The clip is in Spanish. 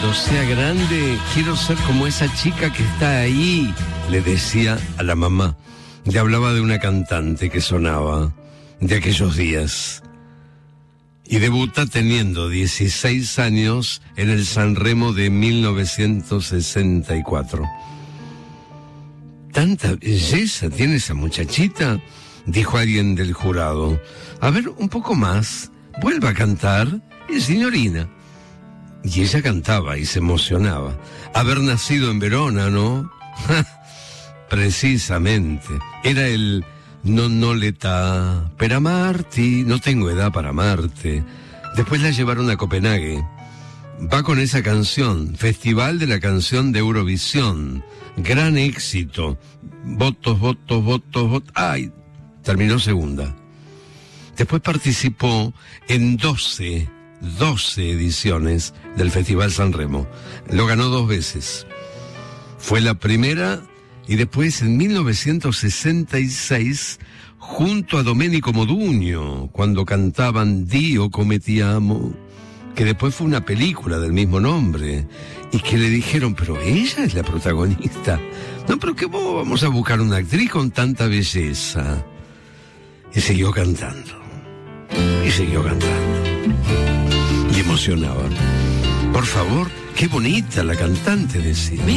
Cuando sea grande, quiero ser como esa chica que está ahí, le decía a la mamá. Le hablaba de una cantante que sonaba de aquellos días. Y debuta teniendo 16 años en el Sanremo de 1964. ¿Tanta belleza tiene esa muchachita?, dijo alguien del jurado. A ver, un poco más. Vuelva a cantar. Signorina. Y ella cantaba y se emocionaba. Haber nacido en Verona, ¿no? Precisamente. Era el no l'età per amarti, no tengo edad para amarte. Después la llevaron a Copenhague. Va con esa canción, Festival de la Canción de Eurovisión. Gran éxito. Votos. ¡Ay! Terminó segunda. Después participó en 12 ediciones del Festival Sanremo. Lo ganó 2 veces. Fue la primera y después en 1966 junto a Domenico Modugno, cuando cantaban Dio come ti amo, que después fue una película del mismo nombre, y que le dijeron, pero ella es la protagonista. No, pero que vamos a buscar una actriz con tanta belleza. Y siguió cantando. Y emocionaba. Por favor, qué bonita la cantante, decía.